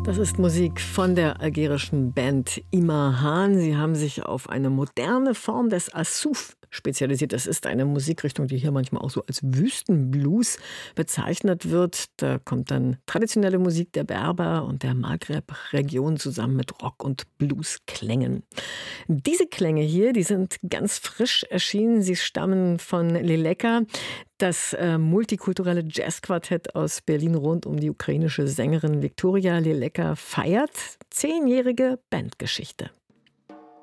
Das ist Musik von der algerischen Band Imahan. Sie haben sich auf eine moderne Form des Assouf spezialisiert. Das ist eine Musikrichtung, die hier manchmal auch so als Wüstenblues bezeichnet wird. Da kommt dann traditionelle Musik der Berber und der Maghreb-Region zusammen mit Rock- und Bluesklängen. Diese Klänge hier, die sind ganz frisch erschienen. Sie stammen von Leleka, das multikulturelle Jazzquartett aus Berlin rund um die ukrainische Sängerin Viktoria Leleka feiert 10-jährige Bandgeschichte.